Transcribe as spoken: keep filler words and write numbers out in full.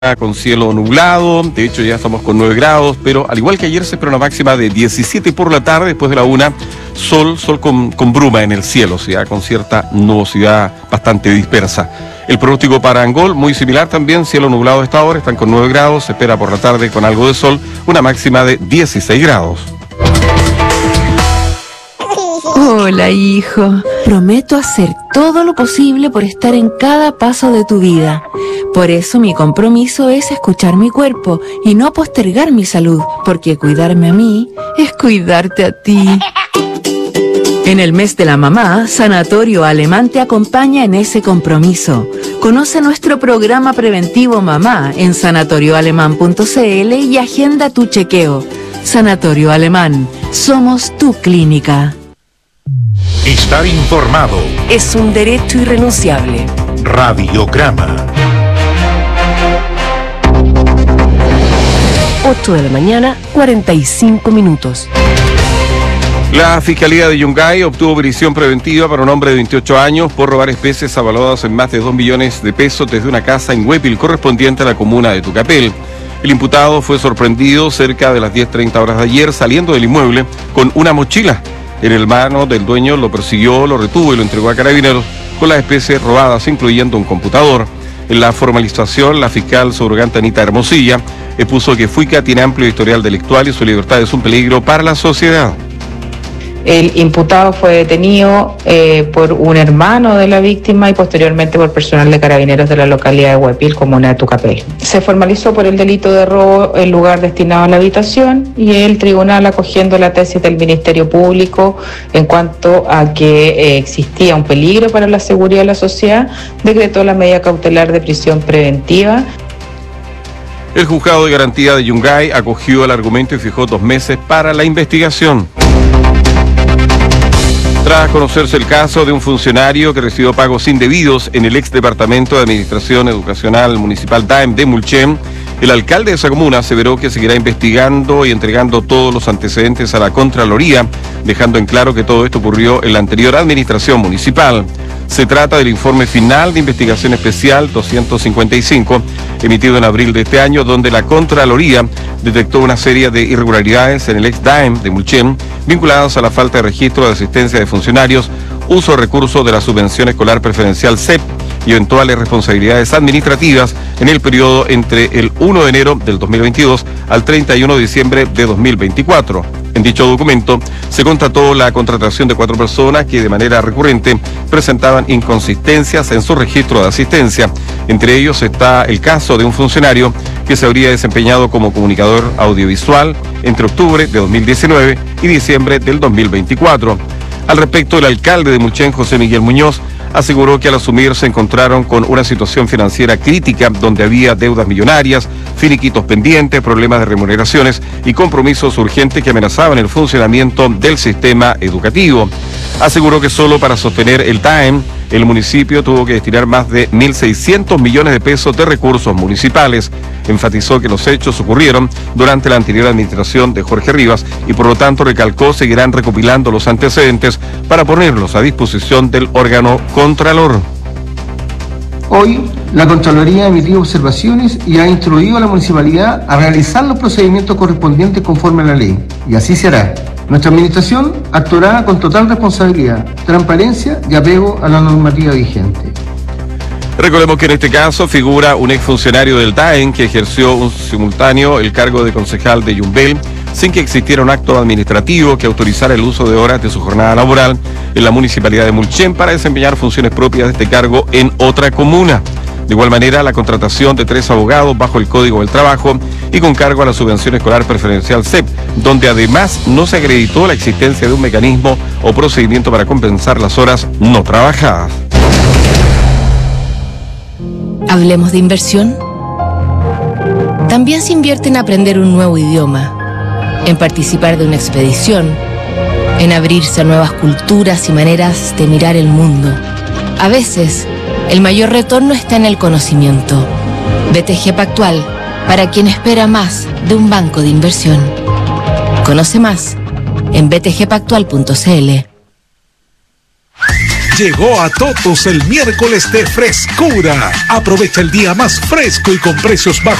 con cielo nublado, de hecho ya estamos con nueve grados, pero al igual que ayer se espera una máxima de diecisiete por la tarde, después de la una, sol, sol con, con bruma en el cielo, o sea, con cierta nubosidad bastante dispersa. El pronóstico para Angol, muy similar también, cielo nublado a esta hora, están con nueve grados, se espera por la tarde con algo de sol, una máxima de dieciséis grados. Hola, hijo. Prometo hacer todo lo posible por estar en cada paso de tu vida. Por eso mi compromiso es escuchar mi cuerpo y no postergar mi salud, porque cuidarme a mí es cuidarte a ti. En el mes de la mamá, Sanatorio Alemán te acompaña en ese compromiso. Conoce nuestro programa preventivo Mamá en sanatorio alemán punto c l y agenda tu chequeo. Sanatorio Alemán, somos tu clínica. Estar informado Es un derecho irrenunciable. Radiograma. ocho de la mañana, cuarenta y cinco minutos. La Fiscalía de Yungay obtuvo prisión preventiva para un hombre de veintiocho años por robar especies avaladas en más de dos millones de pesos desde una casa en Huépil correspondiente a la comuna de Tucapel. El imputado fue sorprendido cerca de las diez treinta horas de ayer saliendo del inmueble con una mochila. En el mano del dueño lo persiguió, lo retuvo y lo entregó a carabineros con las especies robadas, incluyendo un computador. En la formalización, la fiscal subrogante Anita Hermosilla expuso que Fuica tiene amplio historial delictual y su libertad es un peligro para la sociedad. El imputado fue detenido eh, por un hermano de la víctima y posteriormente por personal de carabineros de la localidad de Huépil, comuna de Tucapel. Se formalizó por el delito de robo el lugar destinado a la habitación y el tribunal, acogiendo la tesis del Ministerio Público en cuanto a que eh, existía un peligro para la seguridad de la sociedad, decretó la medida cautelar de prisión preventiva. El juzgado de garantía de Yungay acogió el argumento y fijó dos meses para la investigación. Tras conocerse el caso de un funcionario que recibió pagos indebidos en el ex departamento de Administración Educacional Municipal D A E M de Mulchen, el alcalde de esa comuna aseveró que seguirá investigando y entregando todos los antecedentes a la Contraloría, dejando en claro que todo esto ocurrió en la anterior administración municipal. Se trata del informe final de investigación especial doscientos cincuenta y cinco, emitido en abril de este año, donde la Contraloría detectó una serie de irregularidades en el ex D A E M de Mulchen, vinculadas a la falta de registro de asistencia de funcionarios, uso de recursos de la subvención escolar preferencial C E P y eventuales responsabilidades administrativas en el periodo entre el primero de enero del dos mil veintidós al treinta y uno de diciembre de dos mil veinticuatro. En dicho documento se constató la contratación de cuatro personas que de manera recurrente presentaban inconsistencias en su registro de asistencia. Entre ellos está el caso de un funcionario que se habría desempeñado como comunicador audiovisual entre octubre de dos mil diecinueve y diciembre del dos mil veinticuatro. Al respecto, el alcalde de Mulchen, José Miguel Muñoz, aseguró que al asumir se encontraron con una situación financiera crítica donde había deudas millonarias, finiquitos pendientes, problemas de remuneraciones y compromisos urgentes que amenazaban el funcionamiento del sistema educativo. Aseguró que solo para sostener el D A E M, el municipio tuvo que destinar más de mil seiscientos millones de pesos de recursos municipales. Enfatizó que los hechos ocurrieron durante la anterior administración de Jorge Rivas y por lo tanto recalcó seguirán recopilando los antecedentes para ponerlos a disposición del órgano Contralor. Hoy, la Contraloría ha emitido observaciones y ha instruido a la municipalidad a realizar los procedimientos correspondientes conforme a la ley, y así se hará. Nuestra administración actuará con total responsabilidad, transparencia y apego a la normativa vigente. Recordemos que en este caso figura un exfuncionario del D A E M que ejerció un simultáneo el cargo de concejal de Yumbel sin que existiera un acto administrativo que autorizara el uso de horas de su jornada laboral en la municipalidad de Mulchen para desempeñar funciones propias de este cargo en otra comuna. De igual manera, la contratación de tres abogados bajo el Código del Trabajo y con cargo a la subvención escolar preferencial C E P, donde además no se acreditó la existencia de un mecanismo o procedimiento para compensar las horas no trabajadas. Hablemos de inversión. También se invierte en aprender un nuevo idioma, en participar de una expedición, en abrirse a nuevas culturas y maneras de mirar el mundo. A veces, el mayor retorno está en el conocimiento. B T G Pactual, para quien espera más de un banco de inversión. Conoce más en b t g pactual punto c l. Llegó a Totos el miércoles de frescura. Aprovecha el día más fresco y con precios bajos